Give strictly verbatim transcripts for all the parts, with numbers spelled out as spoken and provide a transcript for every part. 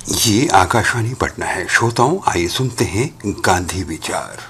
ये आकाशवाणी पटना है। श्रोताओं, आइए सुनते हैं गांधी विचार।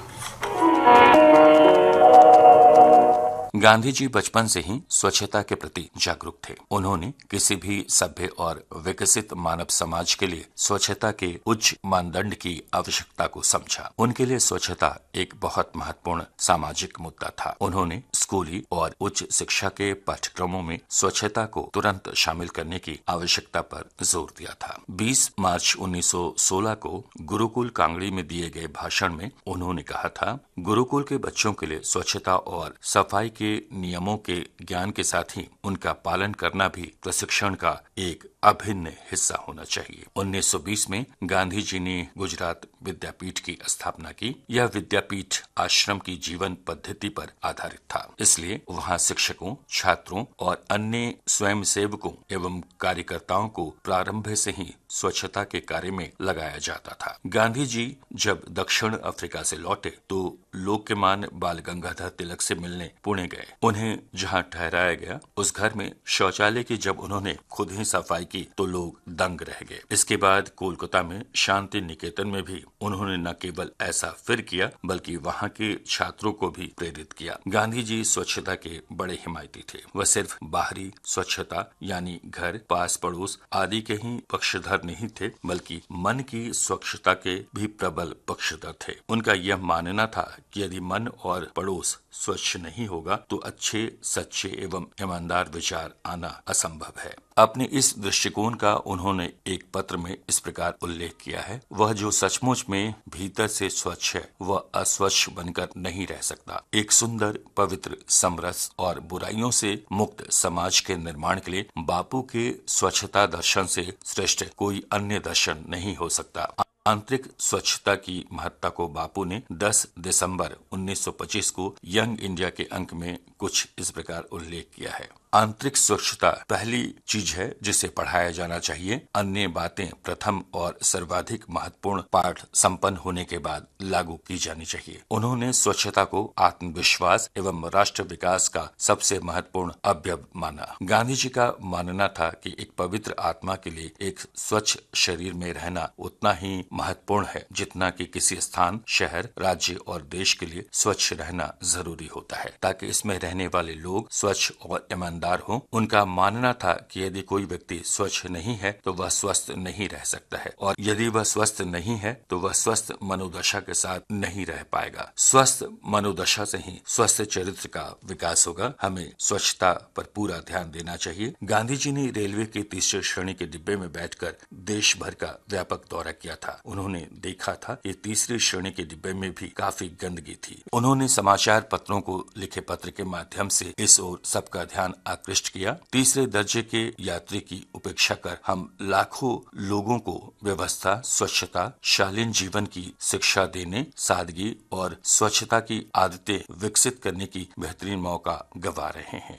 गांधी जी बचपन से ही स्वच्छता के प्रति जागरूक थे। उन्होंने किसी भी सभ्य और विकसित मानव समाज के लिए स्वच्छता के उच्च मानदंड की आवश्यकता को समझा। उनके लिए स्वच्छता एक बहुत महत्वपूर्ण सामाजिक मुद्दा था। उन्होंने स्कूली और उच्च शिक्षा के पाठ्यक्रमों में स्वच्छता को तुरंत शामिल करने की आवश्यकता पर जोर दिया था। बीस मार्च उन्नीस सौ सोलह को गुरुकुल कांगड़ी में दिए गए भाषण में उन्होंने कहा था, गुरुकुल के बच्चों के लिए स्वच्छता और सफाई के नियमों के ज्ञान के साथ ही उनका पालन करना भी प्रशिक्षण का एक अभिन्न हिस्सा होना चाहिए। उन्नीस सौ बीस में गांधी जी ने गुजरात विद्यापीठ की स्थापना की। यह विद्यापीठ आश्रम की जीवन पद्धति पर आधारित था, इसलिए वहां शिक्षकों, छात्रों और अन्य स्वयंसेवकों एवं कार्यकर्ताओं को प्रारंभ से ही स्वच्छता के कार्य में लगाया जाता था। गांधी जी जब दक्षिण अफ्रीका से लौटे तो लोकमान बाल गंगाधर तिलक से मिलने पुणे गए। उन्हें जहां ठहराया गया उस घर में शौचालय की जब उन्होंने खुद ही सफाई की तो लोग दंग रह गए। इसके बाद कोलकाता में शांति निकेतन में भी उन्होंने न केवल ऐसा फिर किया बल्कि वहां के छात्रों को भी प्रेरित किया। गांधी जी स्वच्छता के बड़े हिमायती थे। वह सिर्फ बाहरी स्वच्छता यानी घर, पास पड़ोस आदि के ही पक्षधर नहीं थे, बल्कि मन की स्वच्छता के भी प्रबल पक्षधर थे। उनका यह मानना था कि यदि मन और पड़ोस स्वच्छ नहीं होगा तो अच्छे, सच्चे एवं ईमानदार विचार आना असंभव है। अपने इस दृष्टिकोण का उन्होंने एक पत्र में इस प्रकार उल्लेख किया है, वह जो सचमुच में भीतर से स्वच्छ है वह अस्वच्छ बनकर नहीं रह सकता। एक सुंदर, पवित्र, समरस और बुराइयों से मुक्त समाज के निर्माण के लिए बापू के स्वच्छता दर्शन से श्रेष्ठ कोई अन्य दर्शन नहीं हो सकता। आंतरिक स्वच्छता की महत्ता को बापू ने दस दिसंबर उन्नीस सौ पच्चीस को यंग इंडिया के अंक में कुछ इस प्रकार उल्लेख किया है। आंतरिक स्वच्छता पहली चीज है जिसे पढ़ाया जाना चाहिए। अन्य बातें प्रथम और सर्वाधिक महत्वपूर्ण पाठ संपन्न होने के बाद लागू की जानी चाहिए। उन्होंने स्वच्छता को आत्मविश्वास एवं राष्ट्र विकास का सबसे महत्वपूर्ण अवयव माना। गांधी जी का मानना था कि एक पवित्र आत्मा के लिए एक स्वच्छ शरीर में रहना उतना ही महत्वपूर्ण है जितना कि किसी स्थान, शहर, राज्य और देश के लिए स्वच्छ रहना जरूरी होता है, ताकि इसमें रहने वाले लोग स्वच्छ और ईमानदार हो। उनका मानना था कि यदि कोई व्यक्ति स्वच्छ नहीं है तो वह स्वस्थ नहीं रह सकता है, और यदि वह स्वस्थ नहीं है तो वह स्वस्थ मनोदशा के साथ नहीं रह पाएगा। स्वस्थ मनोदशा से ही स्वस्थ चरित्र का विकास होगा। हमें स्वच्छता पर पूरा ध्यान देना चाहिए। गांधी जी ने रेलवे के तीसरे श्रेणी के डिब्बे में बैठकर देश भर का व्यापक दौरा किया था। उन्होंने देखा था कि तीसरी श्रेणी के डिब्बे में भी काफी गंदगी थी। उन्होंने समाचार पत्रों को लिखे पत्र के माध्यम से इस ओर सबका ध्यान आकृष्ट किया। तीसरे दर्जे के यात्री की उपेक्षा कर हम लाखों लोगों को व्यवस्था, स्वच्छता, शालीन जीवन की शिक्षा देने, सादगी और स्वच्छता की आदतें विकसित करने की बेहतरीन मौका गंवा रहे हैं।